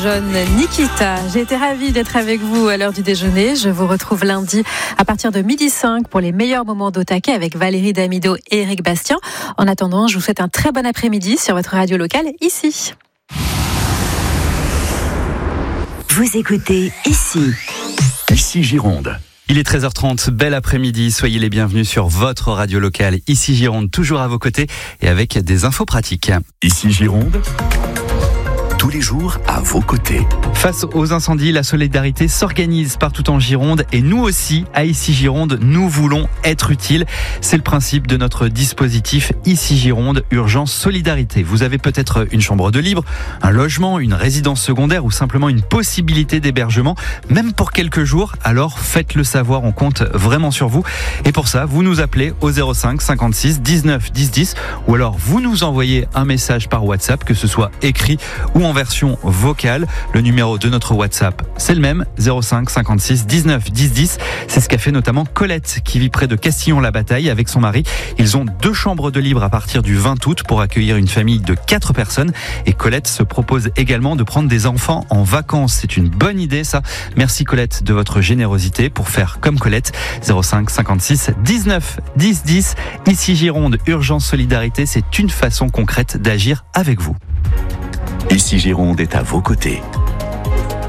jeune Nikita. J'ai été ravie d'être avec vous à l'heure du déjeuner. Je vous retrouve lundi à partir de 12h05 pour les meilleurs moments d'Au-Taquet avec Valérie Damido et Éric Bastien. En attendant, je vous souhaite un très bon après-midi sur votre radio locale ici. Vous écoutez Ici Gironde. Il est 13h30, bel après-midi, soyez les bienvenus sur votre radio locale. Ici Gironde, toujours à vos côtés et avec des infos pratiques. Ici Gironde, tous les jours à vos côtés. Face aux incendies, la solidarité s'organise partout en Gironde et nous aussi, à Ici Gironde, nous voulons être utiles. C'est le principe de notre dispositif Ici Gironde, Urgence Solidarité. Vous avez peut-être une chambre de libre, un logement, une résidence secondaire ou simplement une possibilité d'hébergement, même pour quelques jours. Alors faites-le savoir, on compte vraiment sur vous. Et pour ça, vous nous appelez au 05 56 19 10 10 ou alors vous nous envoyez un message par WhatsApp, que ce soit écrit ou en version vocale. Le numéro de notre WhatsApp, c'est le même, 05 56 19 10 10. C'est ce qu'a fait notamment Colette, qui vit près de Castillon-la-Bataille avec son mari. Ils ont 2 chambres de libre à partir du 20 août pour accueillir une famille de 4 personnes. Et Colette se propose également de prendre des enfants en vacances. C'est une bonne idée, ça. Merci Colette de votre générosité. Pour faire comme Colette, 05 56 19 10 10. Ici Gironde, Urgence Solidarité, c'est une façon concrète d'agir avec vous. Ici Gironde est à vos côtés.